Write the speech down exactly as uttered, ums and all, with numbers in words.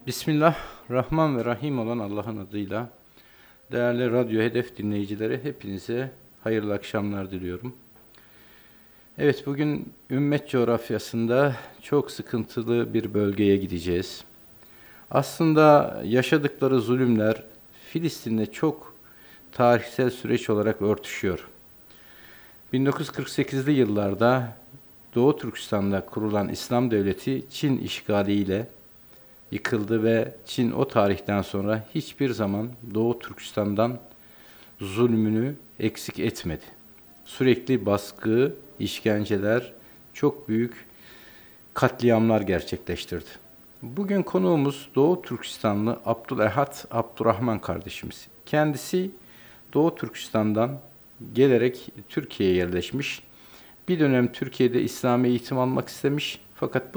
Bismillah, Rahman ve Rahim olan Allah'ın adıyla değerli Radyo Hedef dinleyicileri hepinize hayırlı akşamlar diliyorum. Evet, bugün ümmet coğrafyasında çok sıkıntılı bir bölgeye gideceğiz. Aslında yaşadıkları zulümler Filistin'le çok tarihsel süreç olarak örtüşüyor. bin dokuz yüz kırk sekizli yıllarda Doğu Türkistan'da kurulan İslam Devleti Çin işgaliyle yıkıldı ve Çin o tarihten sonra hiçbir zaman Doğu Türkistan'dan zulmünü eksik etmedi. Sürekli baskı, işkenceler, çok büyük katliamlar gerçekleştirdi. Bugün konuğumuz Doğu Türkistanlı Abdülehad Abdurrahman kardeşimiz. Kendisi Doğu Türkistan'dan gelerek Türkiye'ye yerleşmiş. Bir dönem Türkiye'de İslami eğitim almak istemiş fakat bu